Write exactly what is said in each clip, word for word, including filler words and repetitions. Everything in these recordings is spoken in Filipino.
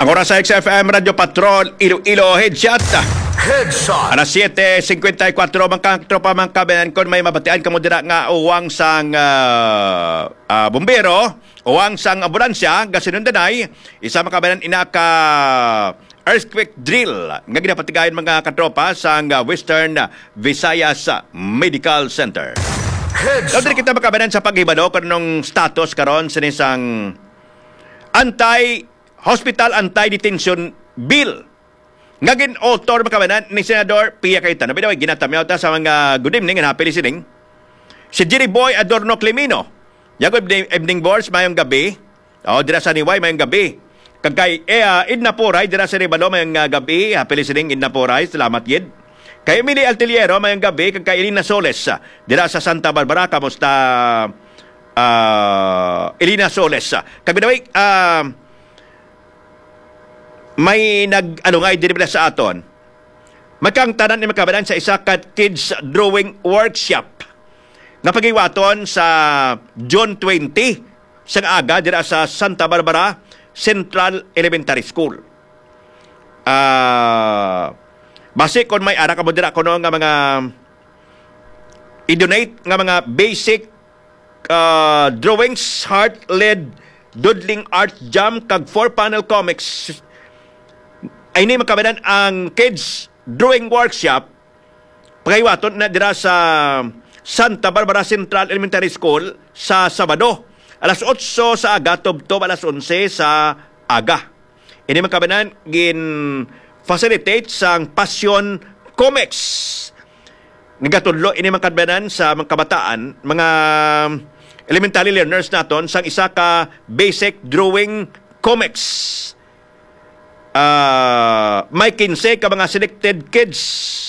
Ang oras sa X F M Radio Patrol, Iloilo, Headshot. Headshot. Alas siete fifty-four, mga tropa, mga kabayan, kung may mabatian ka mo dira nga uwang sang uh, uh, bumbero, uwang sang ambulansya, gasinundanay, isa mga kabayan inaka earthquake drill nga ginapatigayon mga katropa sang uh, Western Visayas Medical Center. Headshot. Dito kita makabayan sa paghibalo kanong status karon sa isang anti Hospital Anti-Detention Bill. Ngagin author makabanan ni Senador Pia Cayetano. Bidaway, ginatamyaw ta sa mga good evening and happy listening. Si Jerry Boy Adorno Clemino. Yago evening boards, mayong gabi. O, dira sa Niway, mayong gabi. Kagkay, eh, uh, Idna Poray, dira sa Ribalo, mayong uh, gabi. Happy listening, Idna Poray. Salamat, Yid. Kay Emily Altiliero, mayong gabi. Kagkay Elina Soles, uh, dira sa Santa Barbara. Kamusta, uh, Elina Soles. Kay bidaway, ah, uh, may nag ano nga dinibla sa aton magkang tanan ni makabanan sa isa ka kids drawing workshop na pagiwaton sa June twentieth sa aga dira sa Santa Barbara Central Elementary School. Ah uh, base kon may ara ka mo dira kuno nga mga i-donate nga mga basic uh, drawings, heart-led doodling art jam kag four panel comics ay ni makabanan ang kids drawing workshop pagaywaton na dira sa Santa Barbara Central Elementary School sa Sabado alas otso sa aga tubtob alas onse sa aga. Ini makabanan gin facilitate sang Passion Comics. Nagatudlo ini makabanan sa mga kabataan, mga elementary learners naton sang isa ka basic drawing comics. Uh, may kinse ka mga selected kids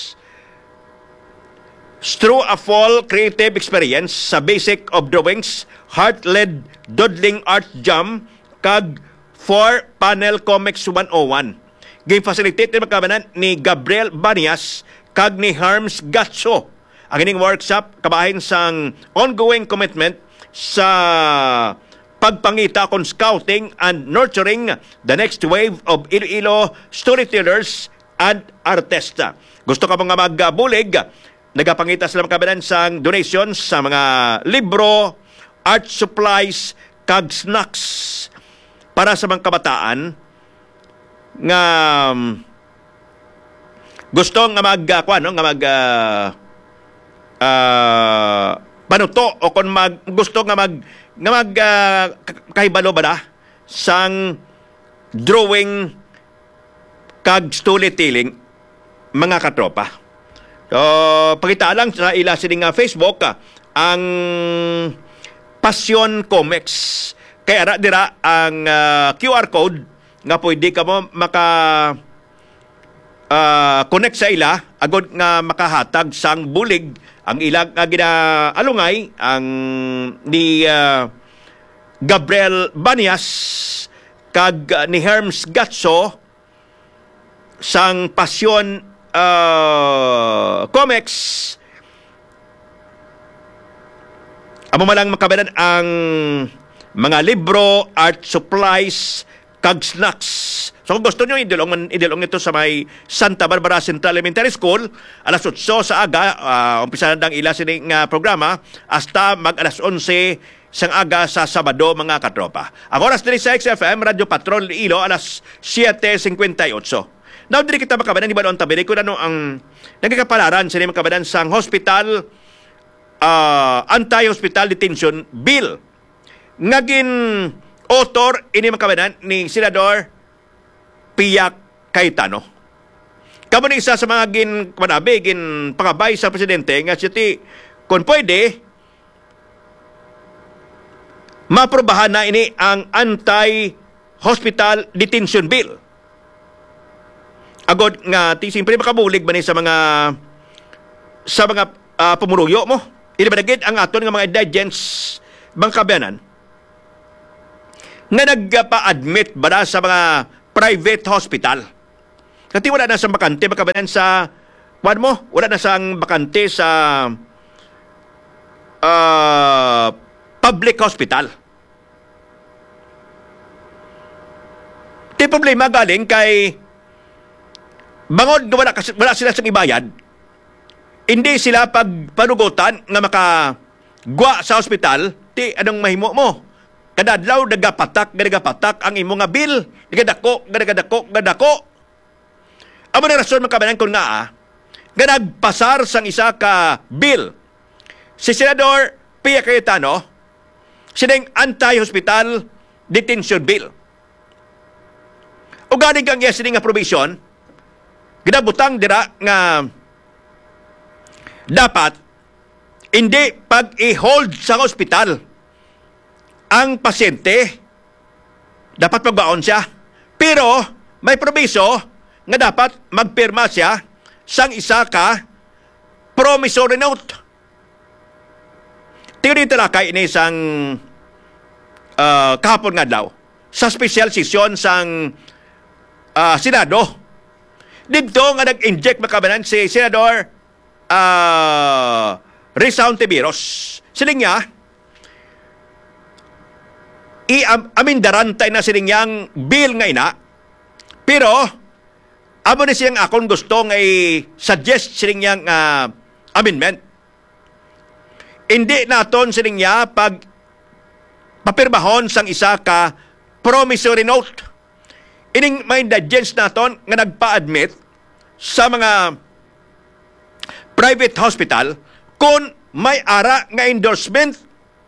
through a full creative experience sa basic of drawings, heart-led doodling art jam, kag four panel comics one oh one. Gi-facilitate ni makabanan ni Gabriel Banias kag ni Herms Gatso. Ang ining workshop kabahin sang ongoing commitment sa pagpangita kon scouting and nurturing the next wave of Iloilo storytellers and artista. Gusto ka mga magbulig, nagapangita sila makabanan sang donations sa mga libro, art supplies, kag snacks para sa mga kabataan nga um, gusto nga mag uh, ano, nga mag uh, uh, panuto o kung mag, gusto nga mag nga mag uh, kahibalo ba na sang drawing kag storytelling mga katropa. So, pakita lang sa ila sining uh, Facebook uh, ang Passion Comics. Kaya ra dira ang uh, Q R code nga pwede ka mo maka uh, connect sa ila agod nga makahatag sang bulig ang ilang nga ginaalungay ang ni uh, Gabriel Banias kag uh, ni Herms Gatso sang Passion uh, Comics. Amo malang makabanan ang mga libro, art supplies, kag snacks. So kung gusto nyo, idulong, idulong ito sa may Santa Barbara Central Elementary School, alas otso sa aga, uh, umpisa na ang ila sining uh, programa, hasta mag alas onse sang aga sa Sabado, mga katropa. Ang oras din sa X F M, Radio Patrol Ilo, alas siete fifty-eight. Now, dili kita makabanan, iba noon tabi, kung ano ang nagkakapalaran sa makabanan sang hospital, uh, anti-hospital detention bill. Ngagin author, ini makabanan ni Senador Pia Cayetano. Kamo ni isa sa mga gin manabi, gin pangabay sa presidente nga siya ti, kung pwede, maprobahan na ini ang anti-hospital detention bill. Agod nga, ti simpre makabulig ba ni sa mga sa mga uh, pumuruyo mo? Ini ba nagid ang aton nga mga indigents bang kabayanan nga nagpa-admit ba na sa mga private hospital. Kasi wala na sa bakante, makabanan sa, wala mo, wala na sa bakante sa uh, public hospital. Ti problema galing kay bangod nga wala, kas- wala sila sa ibayad, hindi sila pagpanugutan nga makagwa sa ospital, ti anong mahimo mo? Kadadlaw nagapatak, nagapatak ang imo nga bill, nagadako, nagadako, nagadako. Amo na rason makabanan kon nga ah, nga nagpasar sang isa ka bill. Si Senador Pia Cayetano, sining anti-hospital detention bill. O galing kang iya sining nga provision, ginabutang dira nga dapat hindi pag i-hold sa ospital ang pasyente, dapat magbaon siya. Pero may proviso nga dapat magpirma siya sang isa ka promissory note. Tingnan dito lakay ini isang uh, kahapon nga daw sa special session sang uh, Senado. Dito nga nag-inject makabanan si Senador uh, Rizal Tiberos. Siling niya, i-amindarantay na siling niyang bill nga ina, pero amo na siyang akong gusto nga i-suggest siling niyang uh, amendment. Hindi naton siling niya pag papirmahon sang isa ka promissory note. Ining may indigence naton nga nagpa-admit sa mga private hospital kung may ara nga endorsement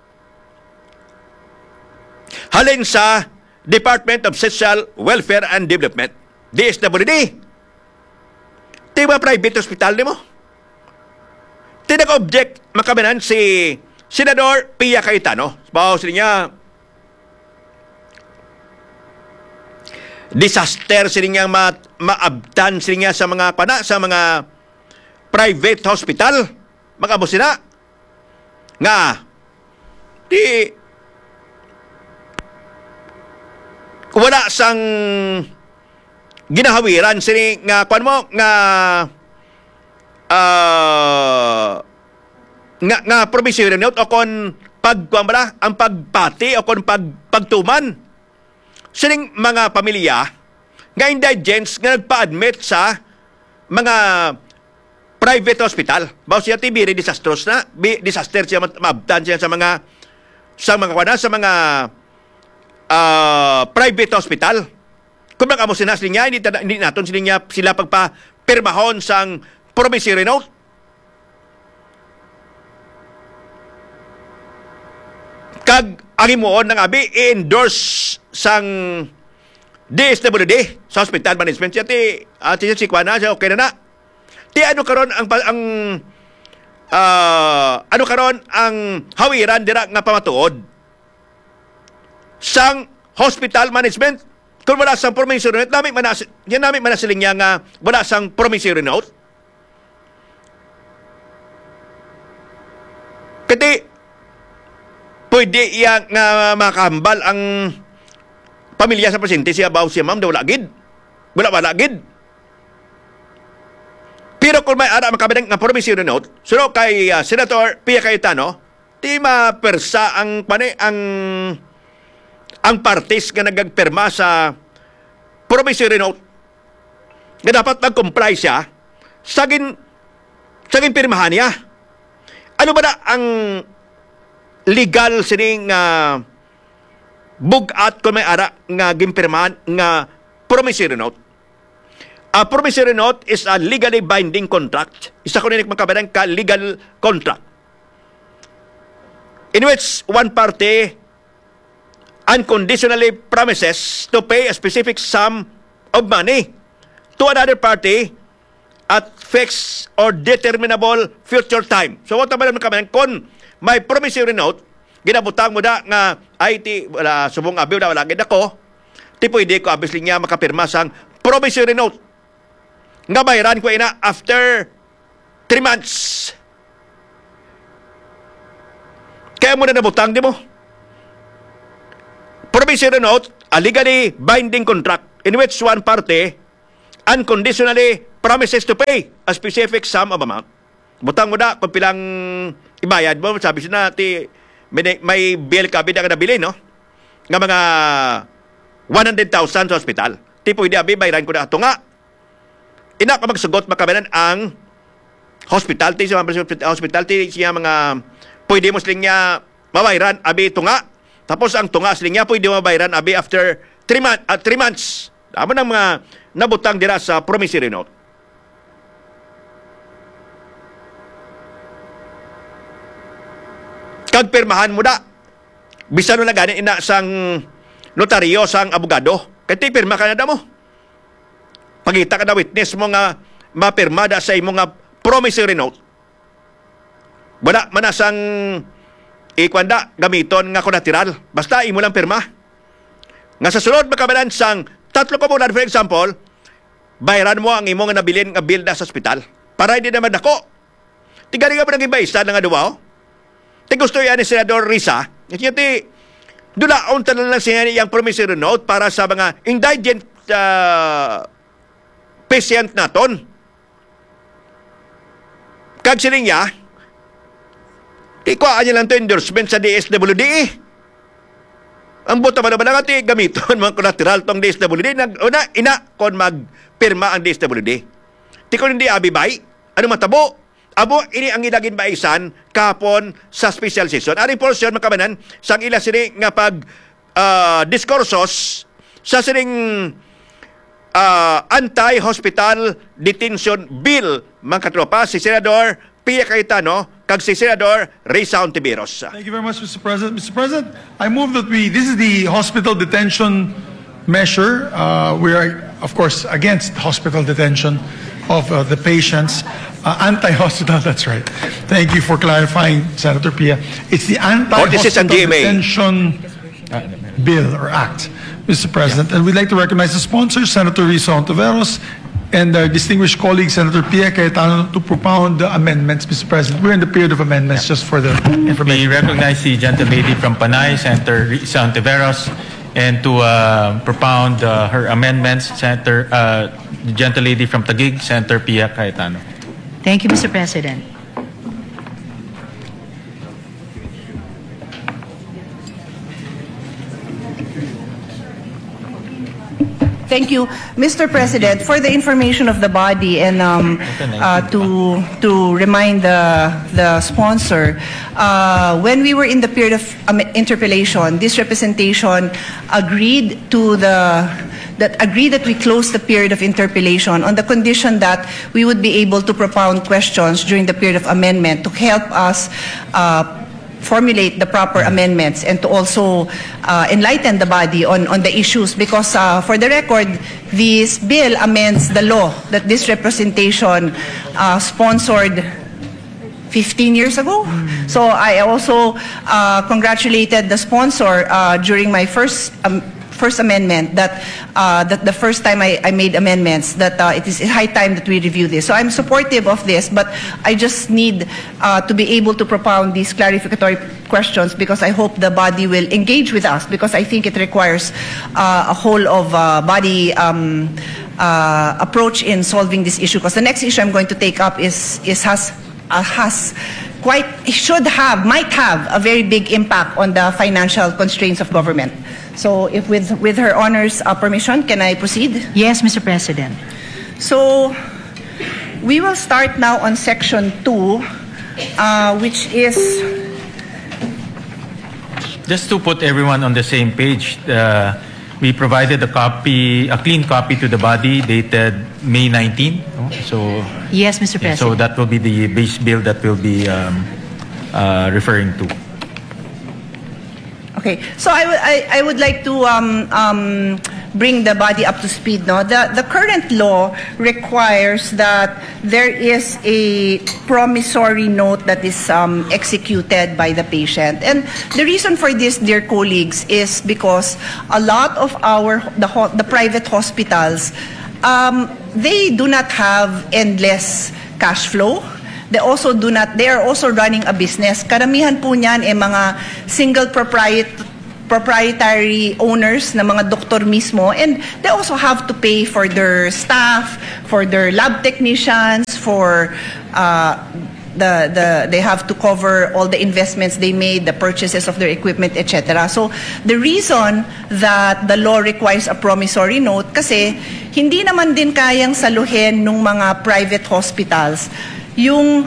halin sa Department of Social Welfare and Development, D S W D. Di ba private hospital ni mo? Tinag-object makabanan si Senador Pia Cayetano. Bawas niya, disaster sining ma maabtan sining sa mga pana sa mga private hospital, magabo sila nga di wala sang ginahawiran sini nga kwan mo nga uh, nga nga promissory note o kon pagkuan ba ang pagpati o kon pag pagtuman sining mga pamilya nga indigents nga nagpa-admit sa mga private hospital. Bawo siya ti biri disastrous na, bi, disaster siya maabtan siya sa mga sa mga kwana sa mga uh, private hospital. Kung mag-amo sila niya, hindi, hindi natin sila, niya, sila pagpa-pirmahon sang promissory note. Kag ang imuon ng abi, i-endorse sang D S W D sa hospital management siya ti uh, siya si Kwana siya okay na na. Ti ano karon ang ang uh, ano karon ang hawiran dira nga pamatuod sang hospital management kung wala sang promissory note nami manas yan nami manasiling niya nga wala sang promissory note. Kati pwede iya nga makahambal ang pamilya sa pasyente siya baw siya ma'am daw lagid. Wala ba lagid? Pero kung may ara makabadang nga promissory note, suno kay uh, Senator Pia Cayetano, di mapersa ang pane ang ang parties nga nagagperma sa promissory note nga dapat mag-comply siya sagin sagin pirmahan niya. Ano ba na ang legal sining uh, bugat kung may ara nga gimpirmahan nga promissory note? A promissory note is a legally binding contract. Isa ko ninig magkabadang ka legal contract in which one party unconditionally promises to pay a specific sum of money to another party at fixed or determinable future time. So what naman magkabadang kung may promissory note, ginabutang mo da nga ay ti wala subong abiw da wala gid ako, ti pwede ko obviously niya makapirma sang promissory note nga bayaran ko ina after three months. Kaya mo na nabutang di mo. Promissory note, a legally binding contract in which one party unconditionally promises to pay a specific sum of amount. Butang mo da kung pilang ibayad mo, sabi siya na ti may, may bill ka bida ka nabili, no? Nga mga one hundred thousand sa hospital. Ti pwede abi bayran ko na ato nga. Ina ka magsugot makabanan ang hospital ti sa hospital ti siya mga pwede mo siling niya mabayran abi tunga. Tapos ang tunga siling niya pwede mabayran abi after three months. Uh, three months. Amo ng mga nabutang dira sa promissory note. Kag pirmahan mo da. Bisan na gani ina sang notaryo sang abogado. Kaya pirma ka na da mo. Pagita ka na witness mo nga mapirma da sa imo nga promissory note. Wala manasang ikwanda gamiton nga collateral. Basta imo lang pirma. Nga sa sulod makabalan sang tatlo ka muna, for example, bayaran mo ang imo nga nabilin nga bill da sa ospital. Para hindi naman ako. Tigari ka pa nang iba-isa na nga duwa. Ti gusto yan ni Senador Risa. Kaya ti, dulaon tanan lang siya niyang promissory note para sa mga indigent uh, patient naton. Kag sining niya, ti kuhaan niya lang to endorsement sa D S W D. Ang buta ba naman nga ti gamiton mga collateral tong D S W D. Nag, una, ina kon magpirma ang D S W D. Ti kon hindi abibay, ano matabo? Abo, ini ang ilagin baisan kapon sa special session. Ari porsyon makabanan sang ila sini nga pag uh, diskursos sa sining uh, anti-hospital detention bill mga katropa si Senador Pia Cayetano kag si Senador Risa Hontiveros. Thank you very much, Mister President. Mister President, I move that we, this is the hospital detention measure. Uh, we are, of course, against hospital detention of uh, the patients. Uh, anti-hospital, that's right. Thank you for clarifying, Senator Pia. It's the anti-hospital detention uh, bill or act, Mister President. And we'd like to recognize the sponsors, Senator Risa Hontiveros, and our distinguished colleague, Senator Pia Cayetano, to propound the amendments, Mister President. We're in the period of amendments, just for the information. We recognize the gentlelady from Panay, Senator Risa Hontiveros, and to uh, propound uh, her amendments, Senator, uh, the gentlelady from Taguig, Senator Pia Cayetano. Thank you, Mister President. Thank you, Mister President. For the information of the body and um, uh, to to remind the the sponsor, uh, when we were in the period of um, interpellation, this representation agreed to the that agreed that we close the period of interpellation on the condition that we would be able to propound questions during the period of amendment to help us uh, formulate the proper amendments and to also uh, enlighten the body on, on the issues because uh, for the record, this bill amends the law that this representation uh, sponsored fifteen years ago. So I also uh, congratulated the sponsor uh, during my first um, first amendment that uh, that the first time I, I made amendments that uh, it is high time that we review this. So I'm supportive of this, but I just need uh, to be able to propound these clarificatory questions because I hope the body will engage with us because I think it requires uh, a whole of uh, body um, uh, approach in solving this issue. Because the next issue I'm going to take up is is has uh, has quite should have might have a very big impact on the financial constraints of government. So, if with with her honor's uh, permission, can I proceed? Yes, Mister President. So, we will start now on section two, uh, which is Just to put everyone on the same page, uh, we provided a copy, a clean copy to the body dated May nineteenth. So, Yes, Mister yeah, President. so that will be the base bill that we'll be um, uh, referring to. okay. So I, w- I, I would like to um, um, bring the body up to speed. No, the the current law requires that there is a promissory note that is um, executed by the patient, and the reason for this, dear colleagues, is because a lot of our the ho- the private hospitals, um, they do not have endless cash flow. They also do not, they are also running a business. Karamihan po niyan ay mga single propriet, proprietary owners na mga doktor mismo, and they also have to pay for their staff, for their lab technicians, for uh, the, the, they have to cover all the investments they made, the purchases of their equipment, et cetera. So the reason that the law requires a promissory note kasi hindi naman din kayang saluhin ng mga private hospitals yung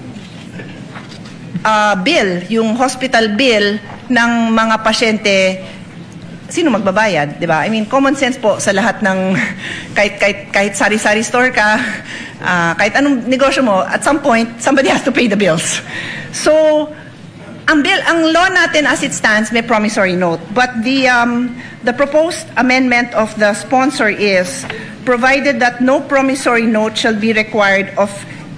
uh, bill, yung hospital bill ng mga pasyente. Sino magbabayad, di ba? I mean, common sense po sa lahat ng kahit kahit kahit sari-sari store ka, uh, kahit anong negosyo mo, at some point somebody has to pay the bills. So, ang bill, ang law natin as it stands may promissory note, but the um, the proposed amendment of the sponsor is provided that no promissory note shall be required of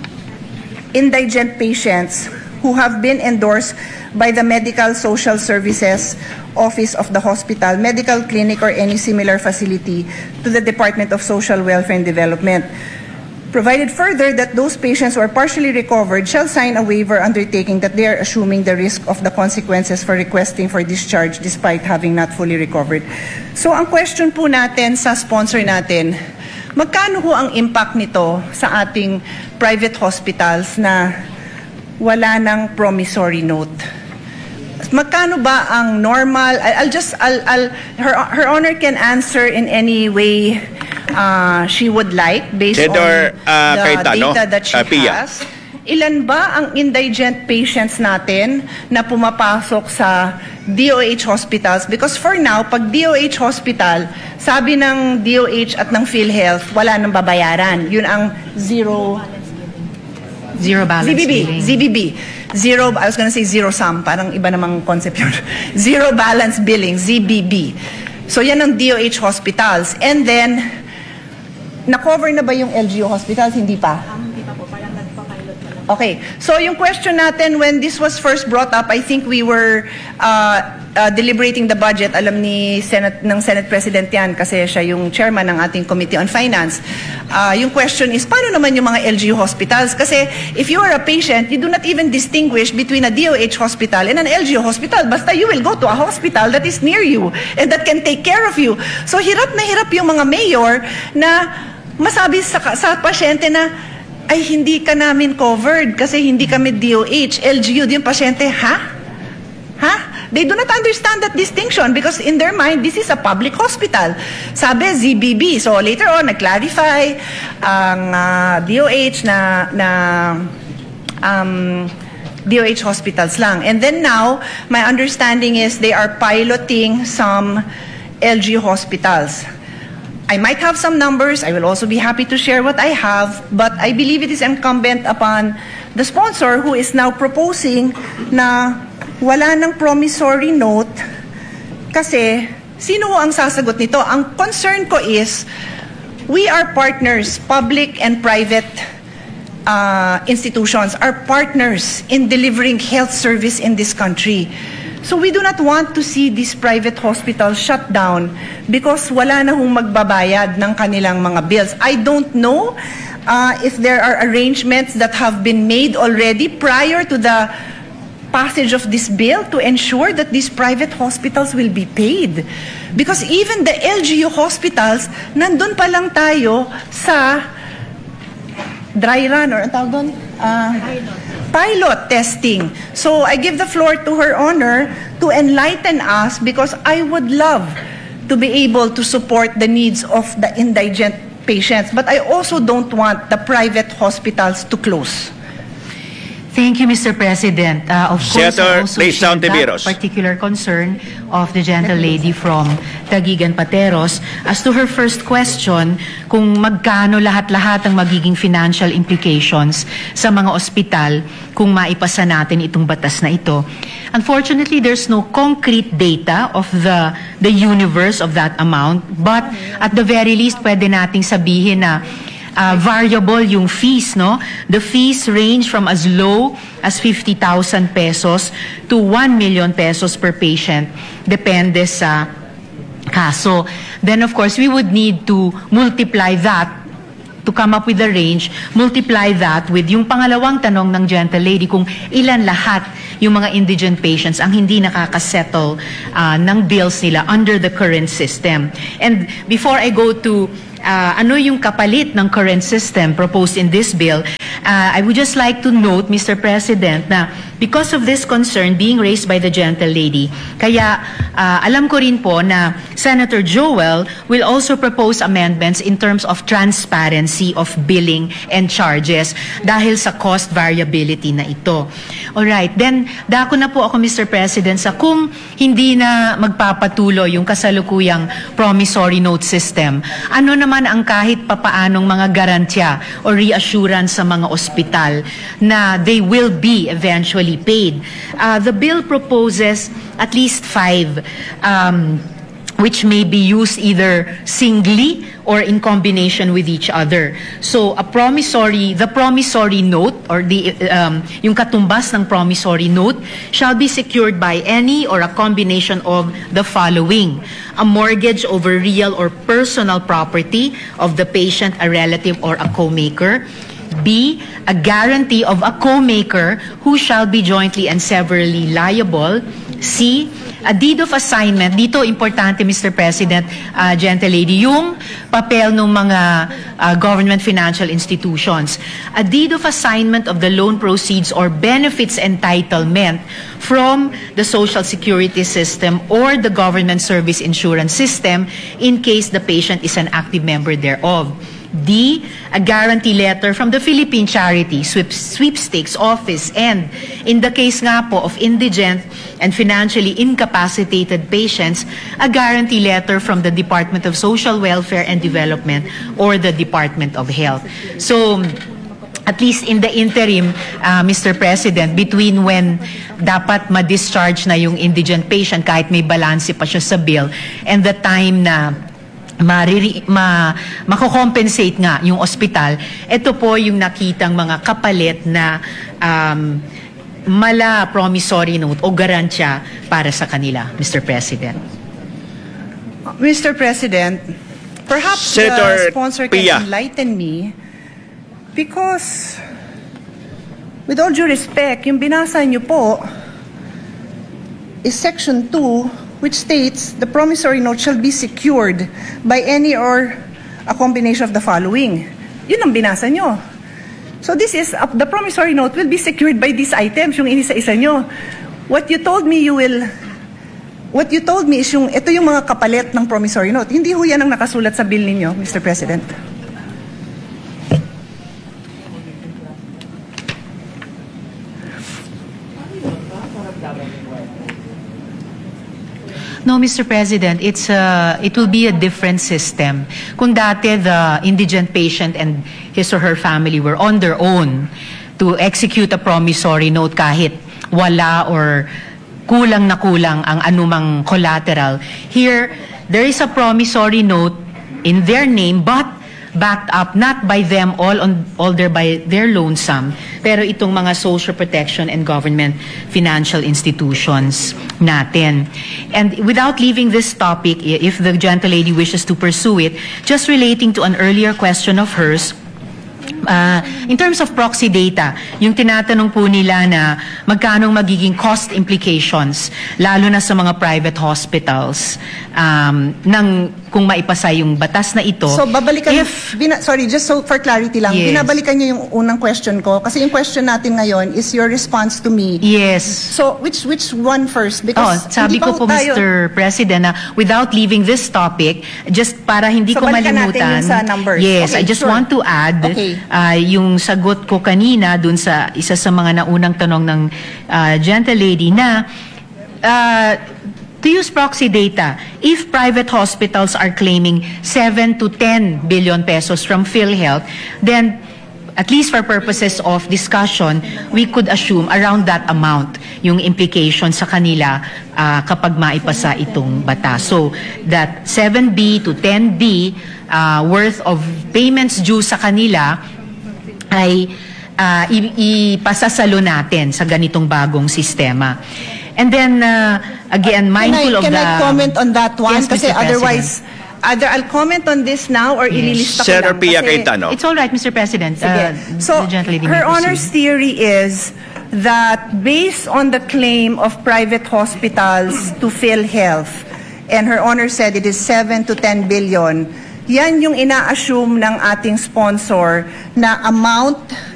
indigent patients who have been endorsed by the Medical Social Services Office of the hospital, medical clinic, or any similar facility to the Department of Social Welfare and Development. Provided further that those patients who are partially recovered shall sign a waiver undertaking that they are assuming the risk of the consequences for requesting for discharge despite having not fully recovered. So ang question po natin sa sponsor natin, magkano ho ang impact nito sa ating private hospitals na wala ng promissory note? Magkano ba ang normal? I'll just, I'll, I'll, her, her honor can answer in any way uh, she would like based Senator, on uh, the Cayetano, data that she uh, Pia. has. Ilan ba ang indigent patients natin na pumapasok sa D O H hospitals? Because for now, pag D O H hospital, sabi ng D O H at ng PhilHealth, wala nang babayaran. Yun ang zero... Zero balance Z B B, billing. Z B B. Zero, I was gonna say zero sum, parang iba namang concept yun. Zero balance billing, Z B B. So yan ang D O H hospitals. And then, na-cover na ba yung L G U hospitals? Hindi pa. Hindi pa po, parang nagpa-pilot pa lang. Okay, so yung question natin, when this was first brought up, I think we were uh, uh, deliberating the budget. Alam ni Senate, ng Senate President yan kasi siya yung chairman ng ating Committee on Finance. Uh, yung question is, paano naman yung mga L G U hospitals? Kasi if you are a patient, you do not even distinguish between a D O H hospital and an L G U hospital. Basta you will go to a hospital that is near you and that can take care of you. So hirap na hirap yung mga mayor na masabi sa, sa pasyente na, ay hindi ka namin covered kasi hindi kami D O H. L G U din pasyente, ha? Ha? They do not understand that distinction because in their mind, this is a public hospital. Sabi, Z B B. So later on, nag-clarify ang uh, D O H na, na um, D O H hospitals lang. And then now, my understanding is they are piloting some L G U hospitals. I might have some numbers. I will also be happy to share what I have. But I believe it is incumbent upon the sponsor who is now proposing na wala ng promissory note kasi sino ang sasagot nito? Ang concern ko is we are partners, public and private uh, institutions are partners in delivering health service in this country. So we do not want to see these private hospitals shut down because wala na hong magbabayad ng kanilang mga bills. I don't know uh, if there are arrangements that have been made already prior to the passage of this bill to ensure that these private hospitals will be paid. Because even the L G U hospitals, nandun pa lang tayo sa dry run or ang tawag doon? Uh, pilot testing. So I give the floor to Her Honor to enlighten us because I would love to be able to support the needs of the indigent patients. But I also don't want the private hospitals to close. Thank you, Mister President. Uh, of course, Senator I also Lay share that Santiveros. particular concern of the gentle lady from Taguigan Pateros. As to her first question, kung magkano lahat-lahat ang magiging financial implications sa mga ospital kung maipasa natin itong batas na ito. Unfortunately, there's no concrete data of the the universe of that amount, but at the very least, pwede nating sabihin na Uh, variable yung fees, no? The fees range from as low as fifty thousand pesos to one million pesos per patient. Depende sa kaso. Then, of course, we would need to multiply that to come up with the range, multiply that with yung pangalawang tanong ng gentle lady kung ilan lahat yung mga indigent patients ang hindi nakakasettle uh, ng bills nila under the current system. And before I go to uh, ano yung kapalit ng current system proposed in this bill, uh, I would just like to note, Mister President, na because of this concern being raised by the gentle lady, kaya uh, alam ko rin po na Senator Joel will also propose amendments in terms of transparency of billing and charges dahil sa cost variability na ito. Alright, then dako na po ako, Mister President, sa kung hindi na magpapatuloy yung kasalukuyang promissory note system, ano naman ang kahit papaanong mga garantya o reassurance sa mga ospital na they will be eventually paid. Uh, the bill proposes at least five um, which may be used either singly or in combination with each other. So a promissory, the promissory note or the um, yung katumbas ng promissory note shall be secured by any or a combination of the following: a mortgage over real or personal property of the patient, a relative, or a co-maker. B, a guarantee of a co-maker who shall be jointly and severally liable. C, a deed of assignment. Dito, importante, Mister President, uh, gentle lady, yung papel ng mga uh, government financial institutions. A deed of assignment of the loan proceeds or benefits entitlement from the Social Security system or the government service insurance system in case the patient is an active member thereof. D, a guarantee letter from the Philippine Charity Sweep, Sweepstakes Office, and in the case nga po of indigent and financially incapacitated patients, a guarantee letter from the Department of Social Welfare and Development or the Department of Health. So, at least in the interim, uh, Mister President, between when dapat ma-discharge na yung indigent patient kahit may balanse pa siya sa bill and the time na Mariri, ma, mako-compensate nga yung ospital, ito po yung nakitang mga kapalit na um, mala promissory note o garantya para sa kanila, Mister President. Mister President, perhaps Senator the sponsor can Pia. enlighten me because, with all due respect, yung binasa niyo po is Section two, which states the promissory note shall be secured by any or a combination of the following. Yun ang binasa nyo. So this is, uh, the promissory note will be secured by these items, yung inisa-isa nyo. What you told me you will, what you told me is yung, ito yung mga kapalit ng promissory note. Hindi ho yan ang nakasulat sa bill ninyo, Mister President. No, Mister President, it's a, it will be a different system. Kung dati the indigent patient and his or her family were on their own to execute a promissory note kahit wala or kulang na kulang ang anumang collateral. Here, there is a promissory note in their name but backed up not by them all on all their by their lonesome, pero itong mga social protection and government financial institutions natin. And without leaving this topic, if the gentle lady wishes to pursue it, just relating to an earlier question of hers, Uh, in terms of proxy data, yung tinatanong po nila na magkano magiging cost implications, lalo na sa mga private hospitals, um, ng, kung maipasa yung batas na ito. So, babalikan, if, bina, sorry, just so for clarity lang, yes. binabalikan niyo yung unang question ko, kasi yung question natin ngayon is your response to me. Yes. So, which which one first? Oh, Because sabi hindi ko pa po, tayo- Mister President, na without leaving this topic, just para hindi So, ko balikan natin malimutan. yung sa numbers. Yes, Okay, I just sure. want to add, Okay. uh, yung sagot ko kanina dun sa isa sa mga naunang tanong ng uh, gentle lady na uh, to use proxy data, if private hospitals are claiming seven to ten billion pesos from PhilHealth, then at least for purposes of discussion, we could assume around that amount yung implication sa kanila uh, kapag maipasa itong batas. So that seven B to ten B uh, worth of payments due sa kanila ay uh, ipasasalo natin sa ganitong bagong sistema. And then, uh, again, mindful can I, of can the... I comment on that one? Yes, Kasi Mister otherwise, either I'll comment on this now or ililista ko Senator lang. Pia Kasi- Cayetano. It's all right, Mister President. Sige. Uh, So, the gentle lady her may proceed. Honor's theory is that based on the claim of private hospitals to PhilHealth, and her Honor said it is seven to ten billion, yan yung ina-assume ng ating sponsor na amount